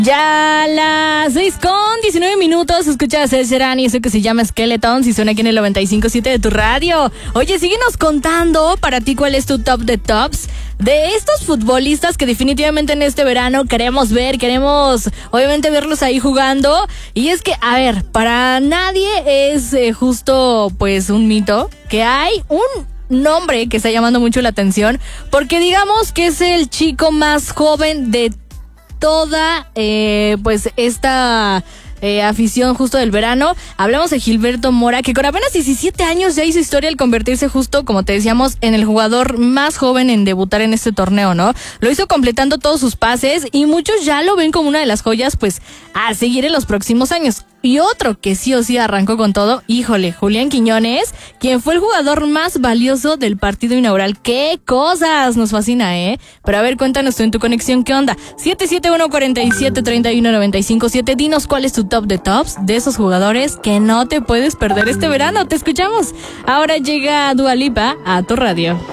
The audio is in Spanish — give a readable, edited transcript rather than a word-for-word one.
Ya las 6:19, escuchas a Serán y eso que se llama Skeletons y suena aquí en el 95.7 de tu radio. Oye, síguenos contando para ti cuál es tu top de tops de estos futbolistas que definitivamente en este verano queremos ver, queremos obviamente verlos ahí jugando. Y es que, a ver, para nadie es justo pues un mito que hay un nombre que está llamando mucho la atención, porque digamos que es el chico más joven de toda pues esta afición justo del verano. Hablamos de Gilberto Mora, que con apenas 17 años ya hizo historia al convertirse justo, como te decíamos, en el jugador más joven en debutar en este torneo, ¿no? Lo hizo completando todos sus pases y muchos ya lo ven como una de las joyas pues a seguir en los próximos años. Y otro que sí o sí arrancó con todo, híjole, Julián Quiñones, quien fue el jugador más valioso del partido inaugural. ¡Qué cosas! Nos fascina, ¿eh? Pero a ver, cuéntanos tú en tu conexión, ¿qué onda? 771-47-31-95-7. Dinos cuál es tu top de tops de esos jugadores que no te puedes perder este verano. Te escuchamos. Ahora llega Dua Lipa a tu radio.